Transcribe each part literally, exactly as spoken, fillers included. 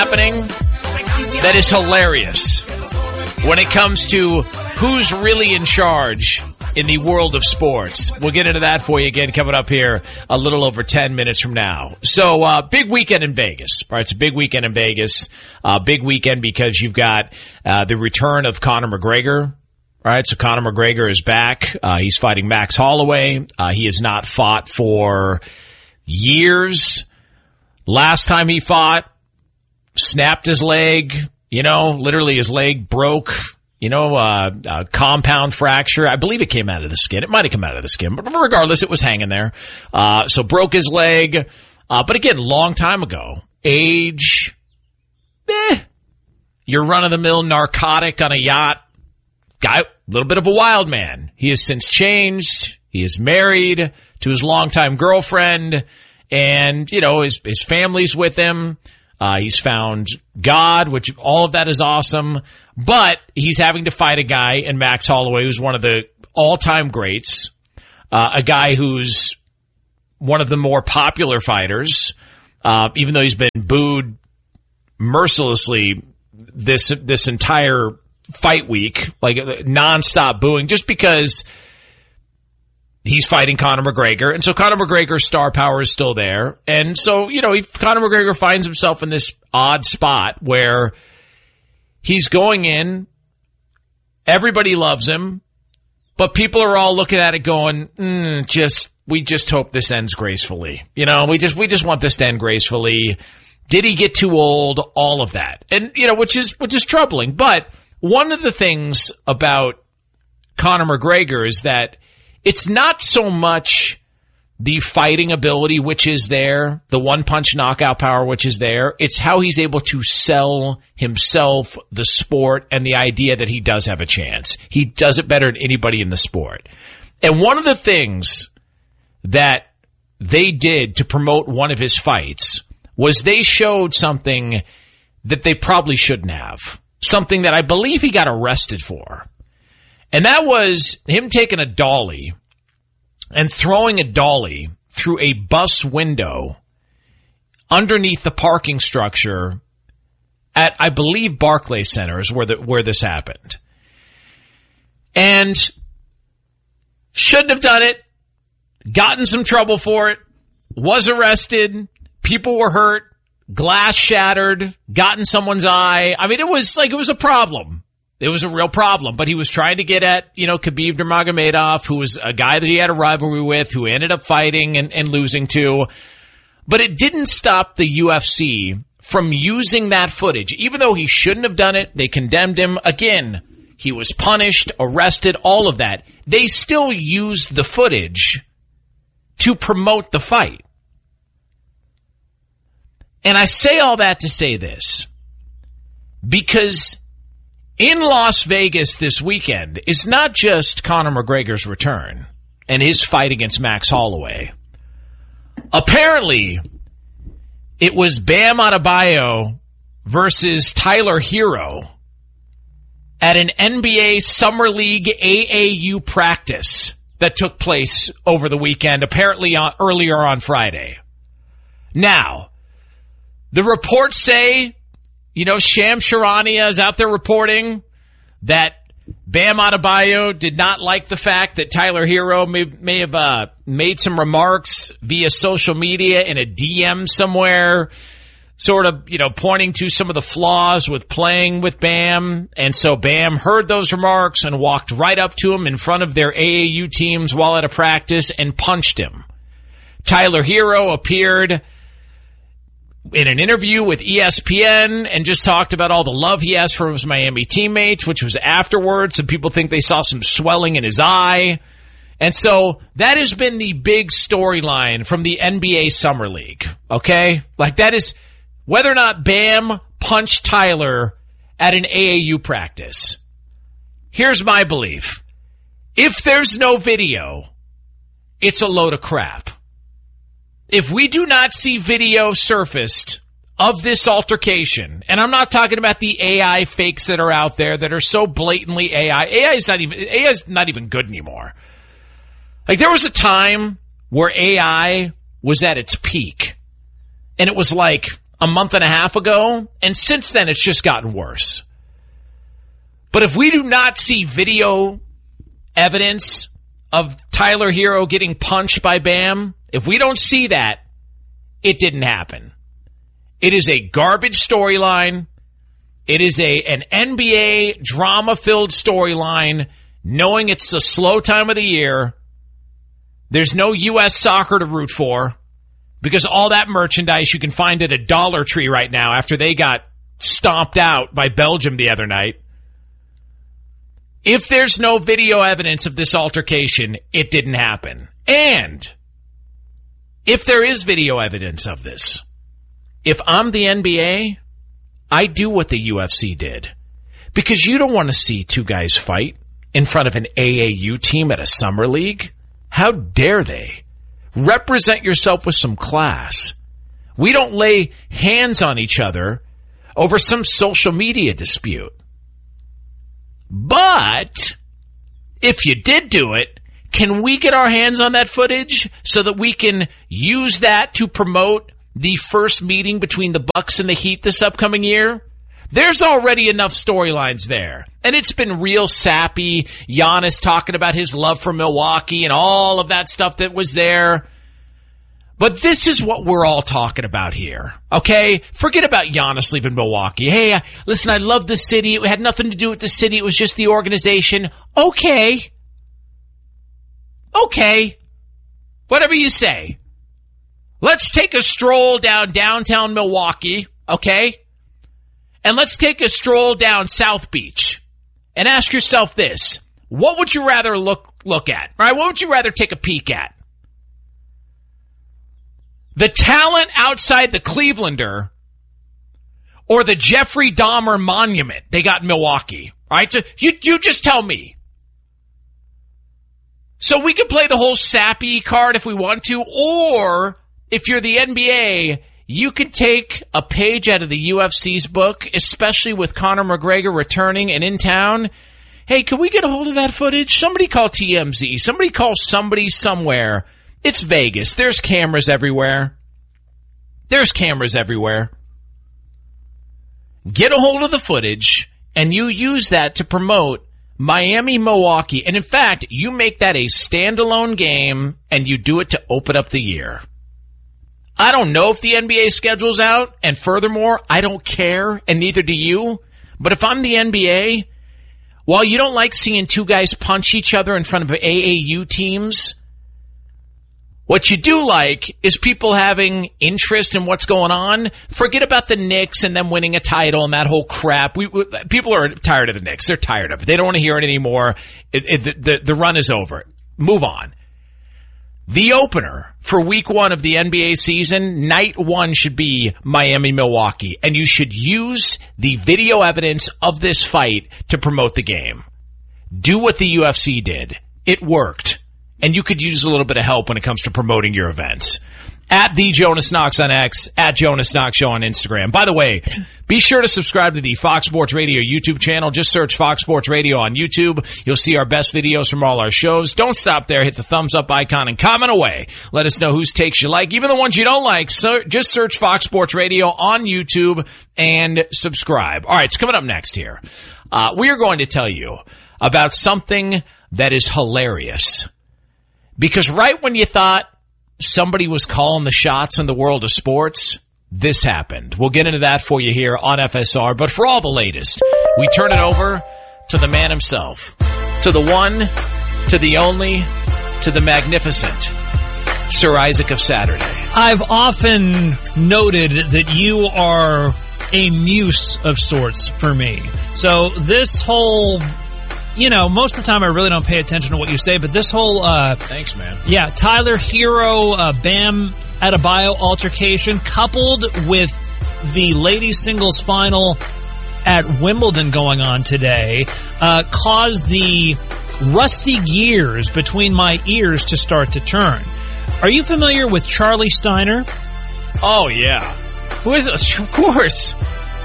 happening that is hilarious when it comes to who's really in charge in the world of sports. We'll get into that for you again coming up here a little over ten minutes from now. So, uh, big weekend in Vegas, right? It's a big weekend in Vegas. Uh, big weekend because you've got, uh, the return of Conor McGregor, right? So Conor McGregor is back. Uh, he's fighting Max Holloway. Uh, he has not fought for years. Last time he fought, snapped his leg, you know, literally his leg broke. You know, uh, a compound fracture. I believe it came out of the skin. It might have come out of the skin, but regardless, it was hanging there. Uh, so broke his leg. Uh, but again, long time ago. Age, eh. Your run-of-the-mill narcotic on a yacht. Guy, a little bit of a wild man. He has since changed. He is married to his longtime girlfriend. And, you know, his, his family's with him. Uh, he's found God, which all of that is awesome. But he's having to fight a guy in Max Holloway who's one of the all-time greats, uh, a guy who's one of the more popular fighters, uh, even though he's been booed mercilessly this this entire fight week, like nonstop booing, just because he's fighting Conor McGregor. And so Conor McGregor's star power is still there. And so, you know, he, Conor McGregor finds himself in this odd spot where he's going in, everybody loves him, but people are all looking at it going, mm, just, we just hope this ends gracefully. You know, we just, we just want this to end gracefully. Did he get too old? All of that. And, you know, which is, which is troubling. But one of the things about Conor McGregor is that it's not so much the fighting ability, which is there, the one-punch knockout power, which is there. It's how he's able to sell himself, the sport, and the idea that he does have a chance. He does it better than anybody in the sport. And one of the things that they did to promote one of his fights was they showed something that they probably shouldn't have, something that I believe he got arrested for. And that was him taking a dolly and throwing a dolly through a bus window underneath the parking structure at, I believe, Barclays Center is where the, where this happened. And shouldn't have done it, got in some trouble for it, was arrested, people were hurt, glass shattered, got in someone's eye. I mean, it was like, it was a problem. It was a real problem, but he was trying to get at, you know, Khabib Nurmagomedov, who was a guy that he had a rivalry with, who ended up fighting and, and losing to. But it didn't stop the U F C from using that footage. Even though he shouldn't have done it, they condemned him. Again, he was punished, arrested, all of that. They still used the footage to promote the fight. And I say all that to say this, because in Las Vegas this weekend is not just Conor McGregor's return and his fight against Max Holloway. Apparently, it was Bam Adebayo versus Tyler Hero at an N B A Summer League A A U practice that took place over the weekend, apparently on, earlier on Friday. Now, the reports say, you know, Shams Charania is out there reporting that Bam Adebayo did not like the fact that Tyler Hero may, may have uh, made some remarks via social media in a D M somewhere, sort of, you know, pointing to some of the flaws with playing with Bam. And so Bam heard those remarks and walked right up to him in front of their A A U teams while at a practice and punched him. Tyler Hero appeared in an interview with E S P N and just talked about all the love he has for his Miami teammates, which was afterwards. Some people think they saw some swelling in his eye. And so that has been the big storyline from the N B A Summer League, okay? Like that is whether or not Bam punched Tyler at an A A U practice. Here's my belief. If there's no video, it's a load of crap. If we do not see video surfaced of this altercation, and I'm not talking about the A I fakes that are out there that are so blatantly A I. A I is not even, A I is not even good anymore. Like there was a time where A I was at its peak, and it was like a month and a half ago, and since then it's just gotten worse. But if we do not see video evidence of Tyler Herro getting punched by Bam, if we don't see that, it didn't happen. It is a garbage storyline. It is a an N B A drama-filled storyline, knowing it's the slow time of the year. There's no U S soccer to root for because all that merchandise you can find at a Dollar Tree right now after they got stomped out by Belgium the other night. If there's no video evidence of this altercation, it didn't happen. And if there is video evidence of this, if I'm the N B A, I do what the U F C did. Because you don't want to see two guys fight in front of an A A U team at a summer league. How dare they? Represent yourself with some class. We don't lay hands on each other over some social media dispute. But if you did do it, can we get our hands on that footage so that we can use that to promote the first meeting between the Bucks and the Heat this upcoming year? There's already enough storylines there. And it's been real sappy. Giannis talking about his love for Milwaukee and all of that stuff that was there. But this is what we're all talking about here, okay? Forget about Giannis leaving Milwaukee. Hey, uh, listen, I love the city. It had nothing to do with the city. It was just the organization. Okay. Okay. Whatever you say. Let's take a stroll down downtown Milwaukee, okay? And let's take a stroll down South Beach and ask yourself this. What would you rather look look at? All right, what would you rather take a peek at? The talent outside the Clevelander or the Jeffrey Dahmer monument they got in Milwaukee? All right, so you, you just tell me. So we can play the whole sappy card if we want to, or if you're the N B A, you can take a page out of the U F C's book, especially with Conor McGregor returning and in town. Hey, can we get a hold of that footage? Somebody call T M Z. Somebody call somebody somewhere. It's Vegas. There's cameras everywhere. There's cameras everywhere. Get a hold of the footage, and you use that to promote Miami-Milwaukee. And in fact, you make that a standalone game, and you do it to open up the year. I don't know if the N B A schedule's out, and furthermore, I don't care, and neither do you. But if I'm the N B A, while you don't like seeing two guys punch each other in front of A A U teams, what you do like is people having interest in what's going on. Forget about the Knicks and them winning a title and that whole crap. We, we people are tired of the Knicks. They're tired of it. They don't want to hear it anymore. It, it, the, the run is over. Move on. The opener for week one of the N B A season, night one should be Miami-Milwaukee. And you should use the video evidence of this fight to promote the game. Do what the U F C did. It worked. And you could use a little bit of help when it comes to promoting your events. At the Jonas Knox on X, at Jonas Knox Show on Instagram. By the way, be sure to subscribe to the Fox Sports Radio YouTube channel. Just search Fox Sports Radio on YouTube. You'll see our best videos from all our shows. Don't stop there. Hit the thumbs up icon and comment away. Let us know whose takes you like. Even the ones you don't like, so just search Fox Sports Radio on YouTube and subscribe. All right, it's coming up next here. Uh, we are going to tell you about something that is hilarious. Because right when you thought somebody was calling the shots in the world of sports, this happened. We'll get into that for you here on F S R. But for all the latest, we turn it over to the man himself, to the one, to the only, to the magnificent Sir Isaac of Saturday. I've often noted that you are a muse of sorts for me. So this whole... You know, most of the time I really don't pay attention to what you say, but this whole... Uh, Thanks, man. Yeah, Tyler Herro, uh, Bam Adebayo altercation, coupled with the ladies' singles final at Wimbledon going on today, uh, caused the rusty gears between my ears to start to turn. Are you familiar with Charlie Steiner? Oh, yeah. Who is it? Of course.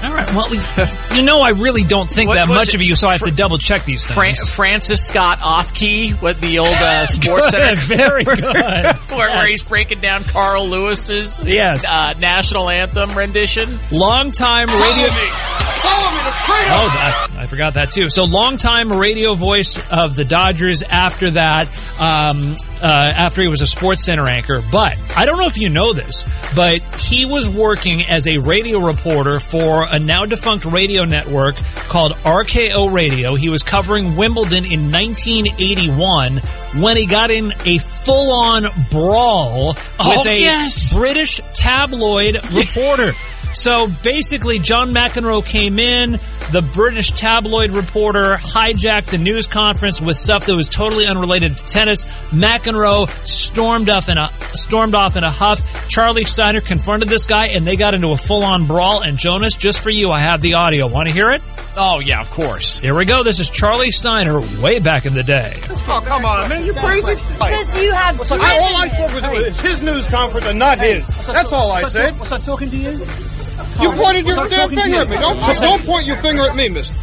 All right. Well, you know, I really don't think What that was much it? of you, so I have Fr- to double check these things. Fran- Francis Scott Off-Key, what the old uh, Sports Good, Center, very good. where, Yes. where he's breaking down Carl Lewis's Yes. uh, national anthem rendition. Longtime radio. Follow me to freedom! Oh, I, I forgot that too. So, longtime radio voice of the Dodgers. After that, um, uh, after he was a Sports Center anchor. But I don't know if you know this, but he was working as a radio reporter for a now defunct radio network called R K O Radio. He was covering Wimbledon in nineteen eighty-one when he got in a full-on brawl Oh, with a yes. British tabloid reporter. So basically, John McEnroe came in, the British tabloid reporter hijacked the news conference with stuff that was totally unrelated to tennis. McEnroe stormed off in a stormed off in a huff. Charlie Steiner confronted this guy, and they got into a full-on brawl. And Jonas, just for you, I have the audio. Want to hear it? Oh, yeah, of course. Here we go. This is Charlie Steiner way back in the day. Oh, come on, man. You crazy? Because you have driven I, all I it. said was it was his news conference and not his. That's all I said. Was I talking to you? You pointed your Was I damn talking to finger you? at me. Don't, don't point your finger at me, mister.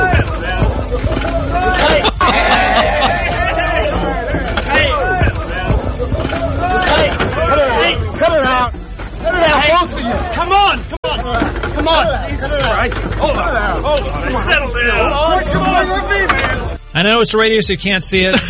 Cut it out. Cut it out, both of you. Come on. Come on. Come on. That's all right. Hold on. Hold on. Settle down. Point your finger at me, man. I know it's radio, so you can't see it,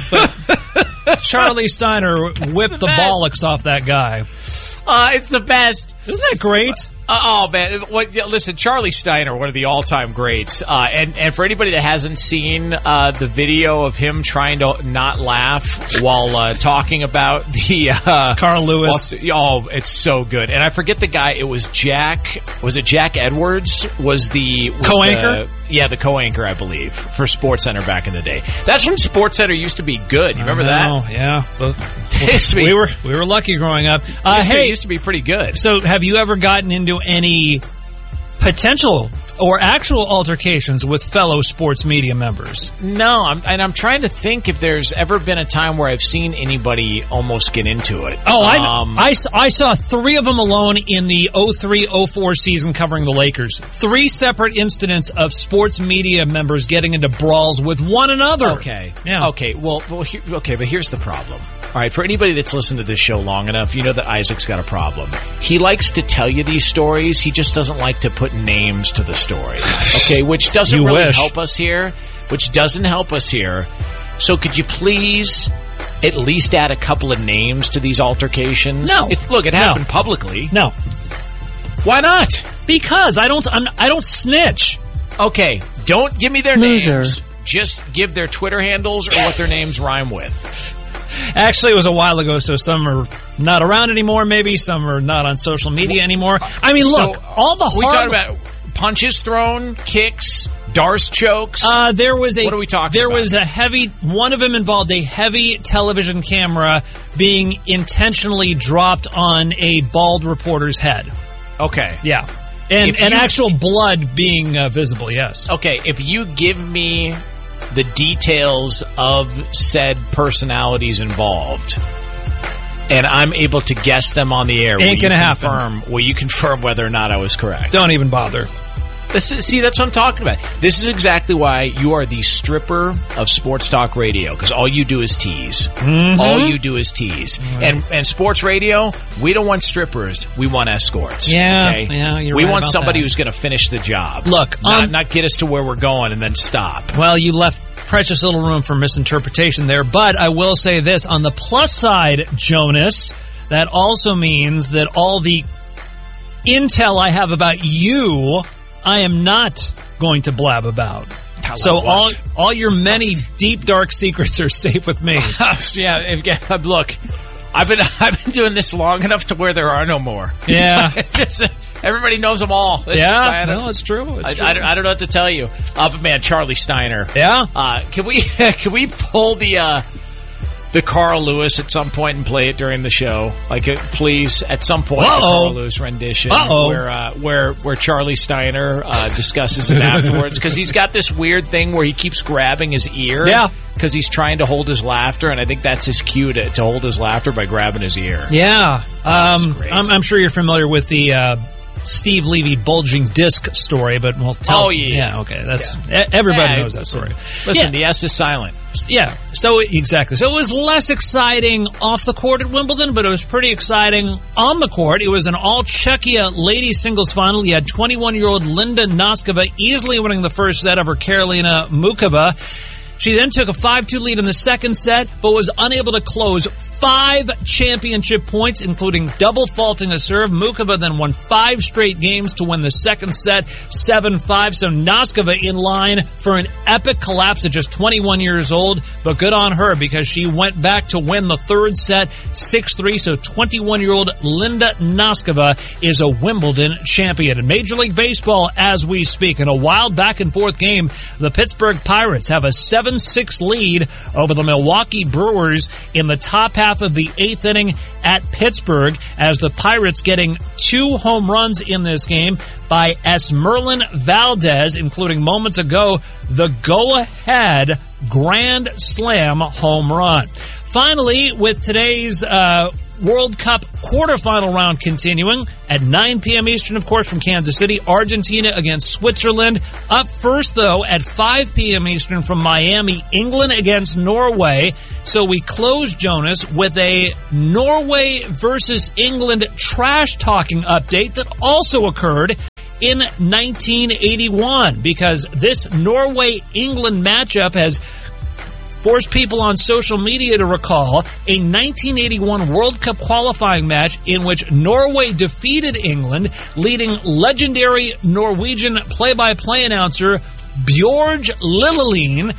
but Charlie Steiner whipped the bollocks off that guy. Uh, it's the best. Isn't that great? Uh, oh man! What, yeah, listen, Charlie Steiner, one of the all-time greats, uh, and and for anybody that hasn't seen uh, the video of him trying to not laugh while uh, talking about the uh, Carl Lewis. Well, oh, it's so good. And I forget the guy. It was Jack. Was it Jack Edwards? Was the was Co-anchor? the- yeah, the co-anchor, I believe, for SportsCenter back in the day. That's when SportsCenter used to be good. You remember that? Oh, yeah. Both, Used to be- we were we were lucky growing up. Uh, used to- hey, used to be pretty good. so have you ever gotten into any potential or actual altercations with fellow sports media members? No, I'm, and I'm trying to think if there's ever been a time where I've seen anybody almost get into it. Oh, I, um, I, I saw three of them alone in the oh three oh four season covering the Lakers. Three separate incidents of sports media members getting into brawls with one another. Okay. Yeah. Okay. Well, well he, okay, but here's the problem. All right, for anybody that's listened to this show long enough, you know that Isaac's got a problem. He likes to tell you these stories. He just doesn't like to put names to the story. Okay, which doesn't You really wish. help us here. Which doesn't help us here. So could you please at least add a couple of names to these altercations? No. It's, look, it No. happened publicly. No, Why not? because I don't I'm, I don't snitch. Okay, don't give me their Loser. names. Just give their Twitter handles or what their names rhyme with. Actually, it was a while ago, so some are not around anymore. Maybe some are not on social media anymore. I mean, look, So, all the we hard. talking about punches thrown, kicks, Darce chokes. Uh, there was a. What are we talking There about? was a heavy. One of them involved a heavy television camera being intentionally dropped on a bald reporter's head. okay. Yeah, and If and you- actual blood being uh, visible. Yes. Okay, if you give me the details of said personalities involved, and I'm able to guess them on the air, will Ain't you gonna happen. confirm, will you confirm whether or not I was correct? Don't even bother. This is, see, that's what I'm talking about. This is exactly why you are the stripper of sports talk radio, because all you do is tease. Mm-hmm. All you do is tease. And and sports radio, we don't want strippers. We want escorts. Yeah, okay? yeah, you're We right want about somebody that. who's going to finish the job. Look, not, um, not get us to where we're going and then stop. Well, you left precious little room for misinterpretation there, but I will say this. On the plus side, Jonas, that also means that all the intel I have about you, I am not going to blab about. So what? all all your many deep, dark secrets are safe with me. yeah, if, look, I've been I've been doing this long enough to where there are no more. Yeah. Just, everybody knows them all. It's, yeah, I, don't- no, it's true. It's I, true. I don't- I don't know what to tell you. Uh, but man, Charlie Steiner. Yeah? Uh, can we can we pull the uh, the Carl Lewis at some point and play it during the show? Like, uh, please, at some point, the Uh-oh. Carl Lewis rendition Uh-oh. where uh, where where Charlie Steiner uh, discusses it afterwards, because he's got this weird thing where he keeps grabbing his ear. Yeah. Because he's trying to hold his laughter, and I think that's his cue to, to hold his laughter by grabbing his ear. Yeah. Um, great. I'm, I'm sure you're familiar with the uh, Steve Levy bulging disc story, but we'll tell. Oh, yeah. Yeah, okay. That's yeah. Everybody yeah, knows that story. Listen, yeah. the S is silent. Yeah, so exactly. So it was less exciting off the court at Wimbledon, but it was pretty exciting on the court. It was an all-Czechia ladies singles final. You had twenty-one-year-old Linda Noskova easily winning the first set over Karolina Mukova. She then took a five two lead in the second set, but was unable to close five championship points, including double faulting a serve. Mukova then won five straight games to win the second set, seven five. So Noskova in line for an epic collapse at just twenty-one years old, but good on her because she went back to win the third set, six three. So twenty-one-year-old Linda Noskova is a Wimbledon champion. In Major League Baseball, as we speak, in a wild back-and-forth game, the Pittsburgh Pirates have a seven six lead over the Milwaukee Brewers in the top half of the eighth inning at Pittsburgh, as the Pirates getting two home runs in this game by Esmerlin Valdez, including moments ago the go-ahead grand slam home run. Finally, with today's uh, World Cup quarterfinal round continuing at nine p.m. Eastern, of course, from Kansas City, Argentina against Switzerland. Up first, though, at five p.m. Eastern from Miami, England against Norway. So we close, Jonas, with a Norway versus England trash-talking update that also occurred in nineteen eighty-one, because this Norway-England matchup has forced people on social media to recall a nineteen eighty-one World Cup qualifying match in which Norway defeated England, leading legendary Norwegian play-by-play announcer Bjorg Lilleleen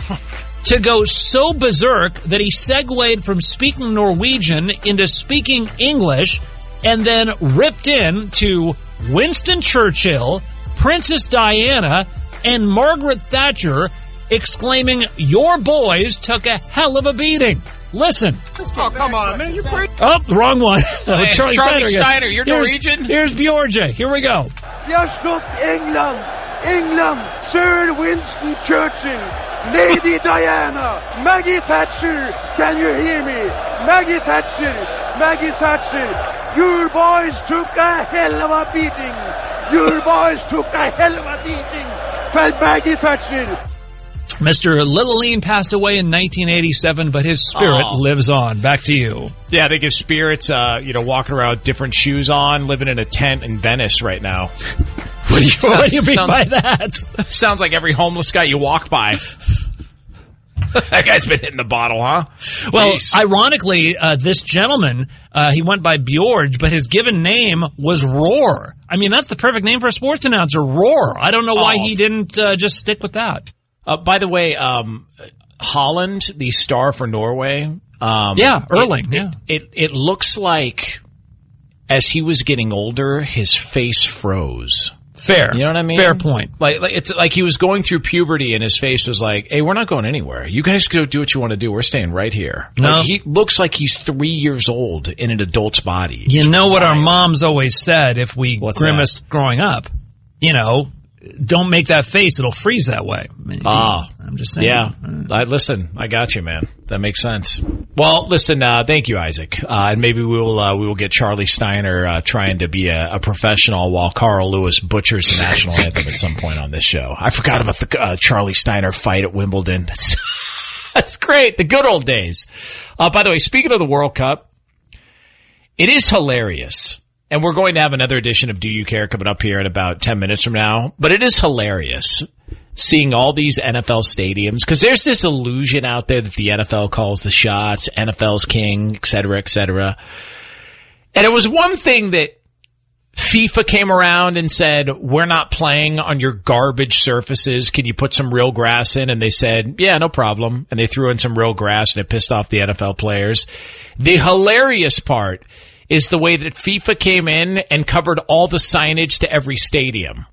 to go so berserk that he segued from speaking Norwegian into speaking English and then ripped in to Winston Churchill, Princess Diana, and Margaret Thatcher, exclaiming, "Your boys took a hell of a beating." Listen. Oh, come on, man. You're crazy. Oh, the wrong one. Hey, Charlie, Charlie Steiner, Steiner, you're here's, Norwegian? Here's Bjorge. Here we go. Jag slog England. England. Sir Winston Churchill. Lady Diana. Maggie Thatcher. Can you hear me? Maggie Thatcher. Maggie Thatcher. Your boys took a hell of a beating. Your boys took a hell of a beating. Felt Maggie Thatcher. Mister Lilleleen passed away in nineteen eighty-seven, but his spirit oh. lives on. Back to you. Yeah, they give spirits, uh, you know, walking around with different shoes on, living in a tent in Venice right now. What do you, sounds, what do you mean sounds, by that? Sounds like every homeless guy you walk by. That guy's been hitting the bottle, huh? Well, Jeez. ironically, uh, this gentleman, uh, he went by Bjorge, but his given name was Roar. I mean, that's the perfect name for a sports announcer, Roar. I don't know why oh. he didn't uh, just stick with that. Uh, by the way, um, Holland, the star for Norway. Um, yeah, Erling. It, yeah, it, it it looks like as he was getting older, his face froze. Fair. You know what I mean? Fair point. Like, like it's like he was going through puberty, and his face was like, "Hey, we're not going anywhere. You guys go do what you want to do. We're staying right here." No. Like, he looks like he's three years old in an adult's body. You it's know what wild. our moms always said if we What's grimaced that? growing up? You know, don't make that face; it'll freeze that way. I mean, Ah, I'm just saying. Yeah, I, listen, I got you, man. That makes sense. Well, listen, uh, thank you, Isaac, uh, and maybe we will uh, we will get Charlie Steiner uh, trying to be a, a professional while Carl Lewis butchers the national anthem at some point on this show. I forgot about the uh, Charlie Steiner fight at Wimbledon. That's that's great. The good old days. Uh, by the way, speaking of the World Cup, it is hilarious. And we're going to have another edition of Do You Care coming up here in about ten minutes from now. But it is hilarious seeing all these N F L stadiums, because there's this illusion out there that the N F L calls the shots, N F L's king, et cetera, et cetera. And it was one thing that FIFA came around and said, we're not playing on your garbage surfaces. Can you put some real grass in? And they said, yeah, no problem. And they threw in some real grass, and it pissed off the N F L players. The hilarious part is the way that FIFA came in and covered all the signage to every stadium,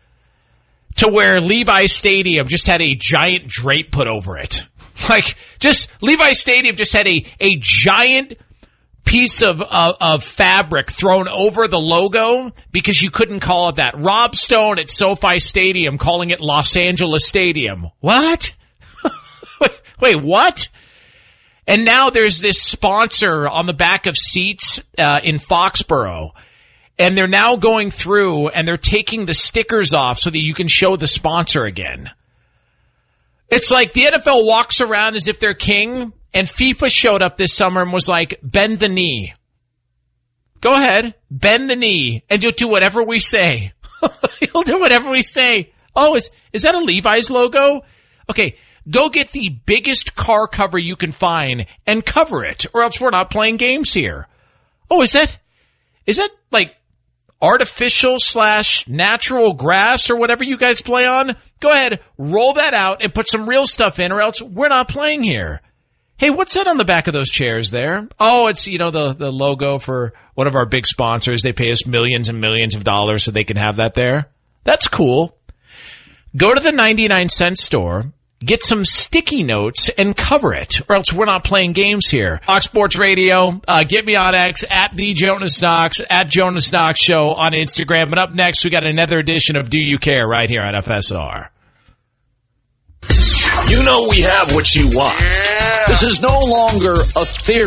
to where Levi Stadium just had a giant drape put over it. Like, just, Levi Stadium just had a, a giant piece of, of, of fabric thrown over the logo because you couldn't call it that. Rob Stone at SoFi Stadium calling it Los Angeles Stadium. What? wait, wait, what? And now there's this sponsor on the back of seats uh, in Foxborough. And they're now going through and they're taking the stickers off so that you can show the sponsor again. It's like the N F L walks around as if they're king, and FIFA showed up this summer and was like, bend the knee. Go ahead, bend the knee, and you'll do whatever we say. You'll do whatever we say. Oh, is is that a Levi's logo? Okay, go get the biggest car cover you can find and cover it, or else we're not playing games here. Oh, is that, is that like artificial slash natural grass or whatever you guys play on? Go ahead, roll that out and put some real stuff in, or else we're not playing here. Hey, what's that on the back of those chairs there? Oh, it's, you know, the, the logo for one of our big sponsors. They pay us millions and millions of dollars so they can have that there. That's cool. Go to the ninety-nine cent store, get some sticky notes and cover it, or else we're not playing games here. Fox Sports Radio, uh, get me on X, at the Jonas Knox, at Jonas Knox Show on Instagram. And up next, we got another edition of Do You Care right here on F S R. You know we have what you want. Yeah. This is no longer a theory.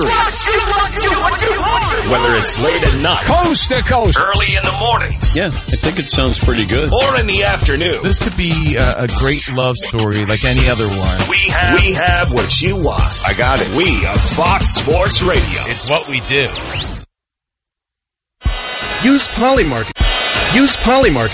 Whether it's late at night, coast to coast, early in the mornings. Yeah, I think it sounds pretty good. Or in the afternoon. This could be a, a great love story like any other one. We have, we have what you want. I got it. We are Fox Sports Radio. It's what we do. Use Polymarket. Use Polymarket